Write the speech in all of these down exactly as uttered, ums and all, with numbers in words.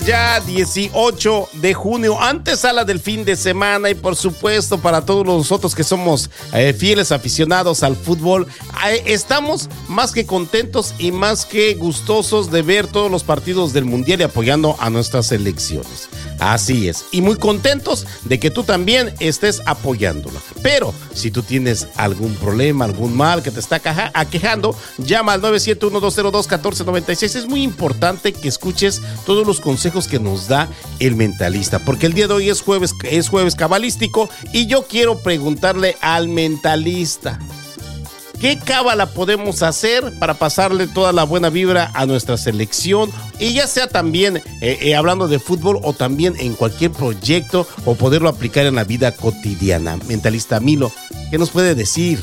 Ya dieciocho de junio, antesala del fin de semana, y por supuesto para todos nosotros que somos eh, fieles aficionados al fútbol, eh, estamos más que contentos y más que gustosos de ver todos los partidos del Mundial y apoyando a nuestras selecciones. Así es, y muy contentos de que tú también estés apoyándolo. Pero si tú tienes algún problema, algún mal que te está aquejando, llama al nueve siete uno, dos cero dos, uno cuatro nueve seis. Es muy importante que escuches todos los consejos que nos da el mentalista, porque el día de hoy es jueves, es jueves cabalístico, y yo quiero preguntarle al mentalista: ¿qué cábala podemos hacer para pasarle toda la buena vibra a nuestra selección? Y ya sea también eh, eh, hablando de fútbol o también en cualquier proyecto, o poderlo aplicar en la vida cotidiana. Mentalista Milo, ¿qué nos puede decir?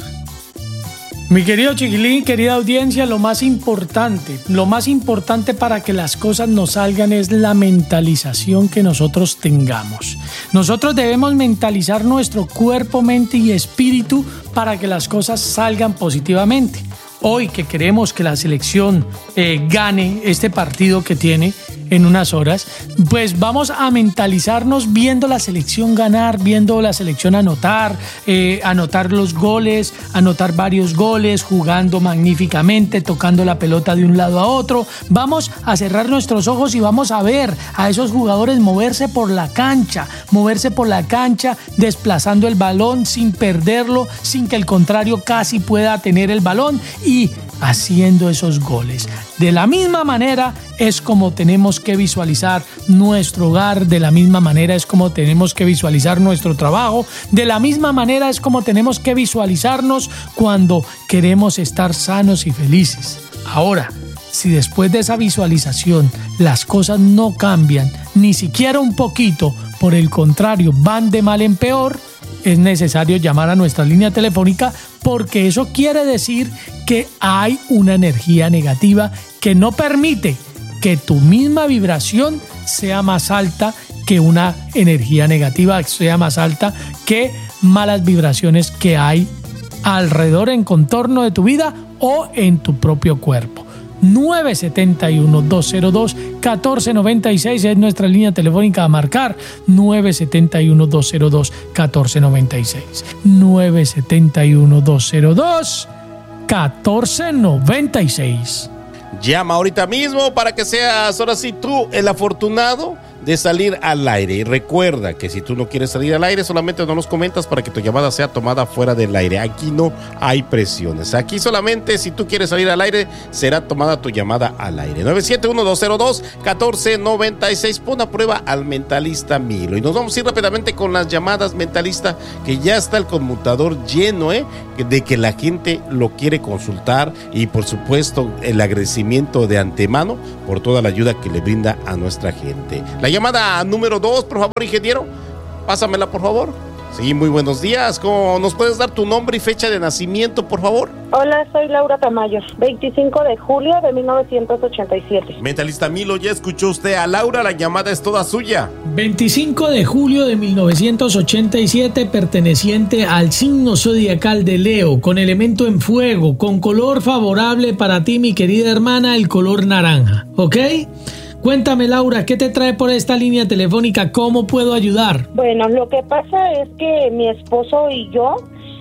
Mi querido Chiquilín, querida audiencia, lo más importante, lo más importante para que las cosas nos salgan es la mentalización que nosotros tengamos. Nosotros debemos mentalizar nuestro cuerpo, mente y espíritu para que las cosas salgan positivamente. Hoy que queremos que la selección eh, gane este partido que tiene en unas horas, pues vamos a mentalizarnos viendo la selección ganar, viendo la selección anotar, eh, anotar los goles, anotar varios goles, jugando magníficamente, tocando la pelota de un lado a otro. Vamos a cerrar nuestros ojos y vamos a ver a esos jugadores moverse por la cancha, moverse por la cancha, desplazando el balón sin perderlo, sin que el contrario casi pueda tener el balón, y haciendo esos goles. De la misma manera es como tenemos que visualizar nuestro hogar, de la misma manera es como tenemos que visualizar nuestro trabajo, de la misma manera es como tenemos que visualizarnos cuando queremos estar sanos y felices. Ahora, si después de esa visualización las cosas no cambian, ni siquiera un poquito, por el contrario, van de mal en peor, es necesario llamar a nuestra línea telefónica, porque eso quiere decir que hay una energía negativa que no permite que tu misma vibración sea más alta que una energía negativa, sea más alta que malas vibraciones que hay alrededor, en contorno de tu vida o en tu propio cuerpo. nueve siete uno, dos cero dos, uno cuatro nueve seis es nuestra línea telefónica a marcar. nueve siete uno, dos cero dos, uno cuatro nueve seis nueve siete uno, dos cero dos, uno cuatro nueve seis. Llama ahorita mismo para que seas ahora sí tú el afortunado de salir al aire. Y recuerda que si tú no quieres salir al aire, solamente no nos comentas para que tu llamada sea tomada fuera del aire. Aquí no hay presiones. Aquí solamente si tú quieres salir al aire, será tomada tu llamada al aire. nueve siete uno, dos cero dos, uno cuatro nueve seis. Pon a prueba al mentalista Milo. Y nos vamos a ir rápidamente con las llamadas, mentalista, que ya está el conmutador lleno, ¿eh? De que la gente lo quiere consultar, y por supuesto el agradecimiento de antemano por toda la ayuda que le brinda a nuestra gente. La llamada número dos, por favor, ingeniero, pásamela, por favor. Sí, muy buenos días. ¿Cómo nos puedes dar tu nombre y fecha de nacimiento, por favor? Hola, soy Laura Tamayo, veinticinco de julio de mil novecientos ochenta y siete. Mentalista Milo, ya escuchó usted a Laura, la llamada es toda suya. veinticinco de julio de mil novecientos ochenta y siete, perteneciente al signo zodiacal de Leo, con elemento en fuego, con color favorable para ti, mi querida hermana, el color naranja, ¿ok? Cuéntame, Laura, ¿qué te trae por esta línea telefónica? ¿Cómo puedo ayudar? Bueno, lo que pasa es que mi esposo y yo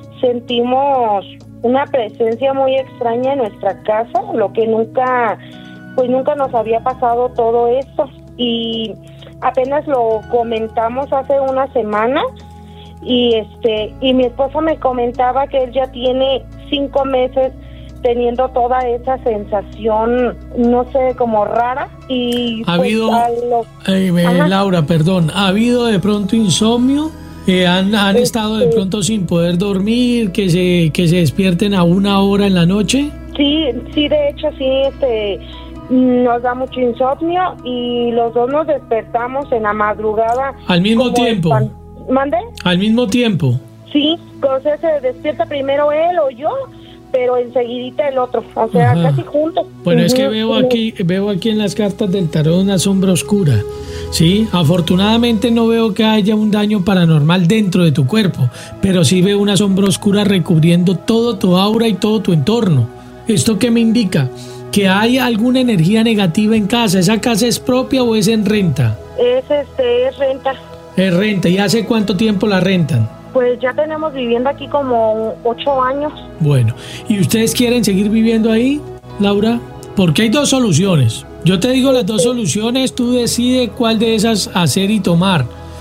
sentimos una presencia muy extraña en nuestra casa, lo que nunca, pues nunca nos había pasado todo esto. Y apenas lo comentamos hace una semana, y este, y mi esposo me comentaba que él ya tiene cinco meses teniendo toda esa sensación, no sé, como rara. Y ha pues, habido, lo... eh, eh, Laura, perdón, ¿ha habido de pronto insomnio? Eh, ¿Han, han este... estado de pronto sin poder dormir, que se, que se despierten a una hora en la noche? Sí, sí, de hecho, sí, este, nos da mucho insomnio, y los dos nos despertamos en la madrugada. ¿Al mismo tiempo? Pan... ¿Mande? ¿Al mismo tiempo? Sí, o sea, se despierta primero él o yo, pero enseguidita el otro, o sea, ajá, casi juntos. Bueno, es que veo aquí, veo aquí en las cartas del tarot una sombra oscura, ¿sí? Afortunadamente no veo que haya un daño paranormal dentro de tu cuerpo, pero sí veo una sombra oscura recubriendo todo tu aura y todo tu entorno. ¿Esto qué me indica? que hay alguna energía negativa en casa. ¿Esa casa es propia o es en renta? Es, este, es renta. Es renta. ¿Y hace cuánto tiempo la rentan? Pues ya tenemos viviendo aquí como ocho años. Bueno, ¿y ustedes quieren seguir viviendo ahí, Laura? Porque hay dos soluciones. Yo te digo las dos soluciones, tú decides cuál de esas hacer y tomar.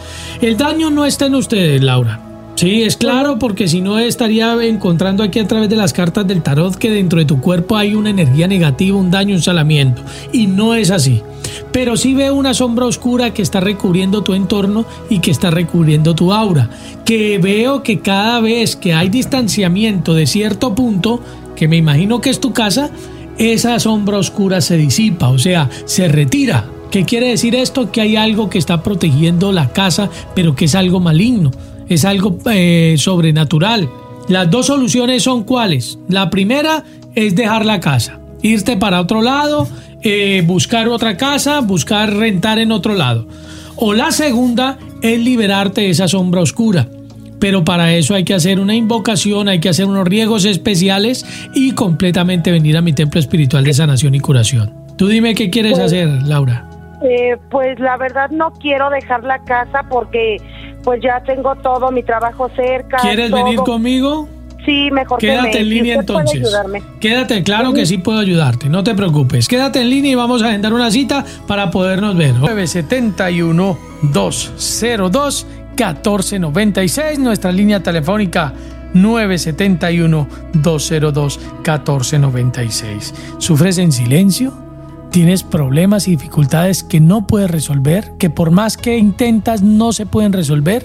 El daño no está en ustedes, Laura. Sí, es claro, porque si no estaría encontrando aquí a través de las cartas del tarot que dentro de tu cuerpo hay una energía negativa, un daño, un salamiento. Y no es así. Pero sí veo una sombra oscura que está recubriendo tu entorno y que está recubriendo tu aura. Que veo que cada vez que hay distanciamiento de cierto punto, que me imagino que es tu casa, esa sombra oscura se disipa, o sea, se retira. ¿Qué quiere decir esto? Que hay algo que está protegiendo la casa, pero que es algo maligno. Es algo eh, sobrenatural. Las dos soluciones son ¿cuáles? La primera es dejar la casa, irte para otro lado, eh, buscar otra casa, buscar rentar en otro lado. O la segunda es liberarte de esa sombra oscura. Pero para eso hay que hacer una invocación, hay que hacer unos riegos especiales y completamente venir a mi templo espiritual de sanación y curación. Tú dime qué quieres pues, hacer, Laura. Eh, pues la verdad no quiero dejar la casa porque pues ya tengo todo mi trabajo cerca. ¿Quieres todo. venir conmigo? Sí, mejor Quédate que me, en línea si usted puede entonces. ayudarme. Quédate, claro que sí puedo ayudarte, no te preocupes. Quédate en línea y vamos a agendar una cita para podernos ver. nueve siete uno, dos cero dos, uno cuatro nueve seis, nuestra línea telefónica nueve siete uno, dos cero dos, uno cuatro nueve seis. ¿Sufres en silencio? ¿Tienes problemas y dificultades que no puedes resolver? ¿Que por más que intentas no se pueden resolver?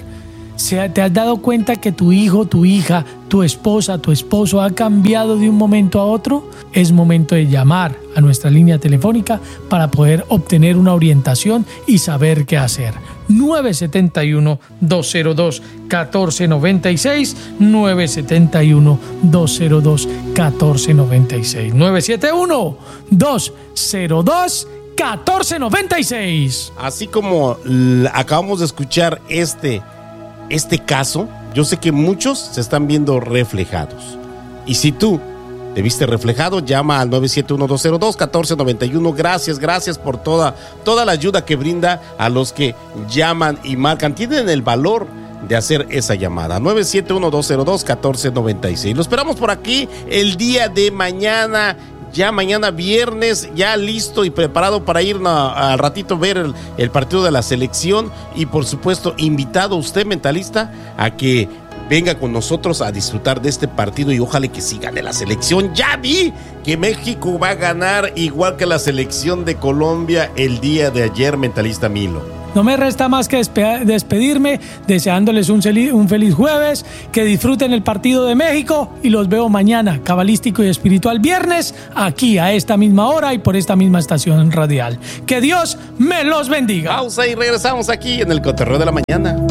¿Te has dado cuenta que tu hijo, tu hija, tu esposa, tu esposo ha cambiado de un momento a otro? Es momento de llamar a nuestra línea telefónica para poder obtener una orientación y saber qué hacer. nueve siete uno, dos cero dos, uno cuatro nueve seis, nueve siete uno, dos cero dos, uno cuatro nueve seis, nueve siete uno, dos cero dos, uno cuatro nueve seis. Así como l- acabamos de escuchar este, este caso, yo sé que muchos se están viendo reflejados. Y si tú te viste reflejado, llama al nueve siete uno, dos cero dos, uno cuatro nueve uno. Gracias, gracias por toda, toda la ayuda que brinda a los que llaman y marcan. Tienen el valor de hacer esa llamada. nueve siete uno, dos cero dos, uno cuatro nueve seis. Lo esperamos por aquí el día de mañana. Ya mañana viernes, ya listo y preparado para ir a, al ratito ver el, el partido de la selección. Y por supuesto, invitado usted, mentalista, a que venga con nosotros a disfrutar de este partido y ojalá que sí gane la selección. Ya vi que México va a ganar igual que la selección de Colombia el día de ayer, mentalista Milo. No me resta más que despe- despedirme, deseándoles un, celi- un feliz jueves, que disfruten el partido de México y los veo mañana, cabalístico y espiritual viernes, aquí a esta misma hora y por esta misma estación radial. Que Dios me los bendiga. Pausa y regresamos aquí en el Cotorreo de la Mañana.